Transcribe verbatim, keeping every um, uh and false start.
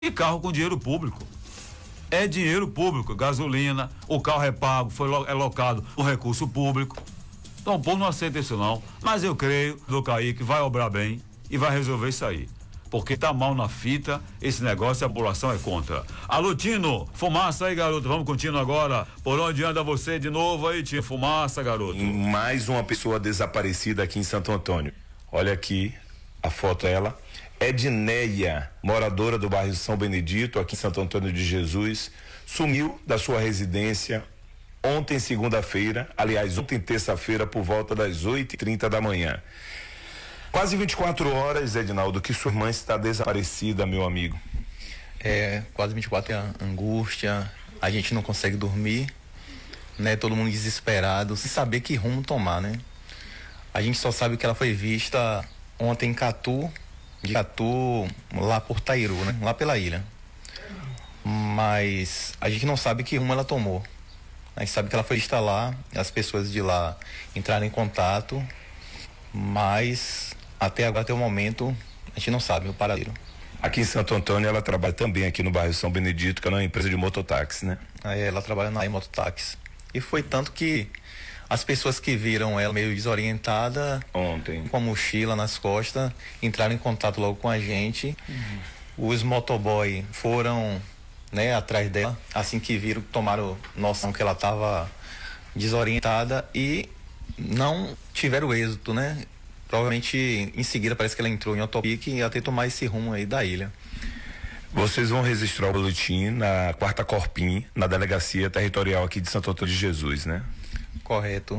E carro com dinheiro público. É dinheiro público, gasolina, o carro é pago, foi lo, é locado o recurso público. Então o povo não aceita isso não. Mas eu creio, do Kaique, vai obrar bem e vai resolver isso aí. Porque tá mal na fita, esse negócio, a população é contra. Alô, Tino, fumaça aí, garoto, vamos com o Tino agora. Por onde anda você de novo aí, Tino? Fumaça, garoto. Mais uma pessoa desaparecida aqui em Santo Antônio. Olha aqui a foto, ela. Edneia, moradora do bairro São Benedito, aqui em Santo Antônio de Jesus, sumiu da sua residência ontem, segunda-feira, aliás, ontem, terça-feira, por volta das oito e trinta da manhã. Quase vinte e quatro horas, Edinaldo, que sua irmã está desaparecida, meu amigo. É, quase vinte e quatro é angústia, a gente não consegue dormir, né? Todo mundo desesperado, sem saber que rumo tomar, né? A gente só sabe que ela foi vista ontem em Catu, de Catu, lá por Tairu, né? Lá pela ilha. Mas a gente não sabe que rumo ela tomou. A gente sabe que ela foi vista lá, as pessoas de lá entraram em contato, mas até agora, até o momento, a gente não sabe o paradeiro. Aqui em Santo Antônio, ela trabalha também aqui no bairro São Benedito, que é uma empresa de mototáxi, né? É, ela trabalha na mototáxi. E foi tanto que as pessoas que viram ela meio desorientada, ontem, com a mochila nas costas, entraram em contato logo com a gente. Uhum. Os motoboy foram, né, atrás dela, assim que viram, tomaram noção que ela estava desorientada e não tiveram êxito, né? Provavelmente em seguida parece que ela entrou em autopique e até tomar esse rumo aí da ilha. Vocês vão registrar o boletim na quarta Corpim, na delegacia territorial aqui de Santo Antônio de Jesus, né? Correto.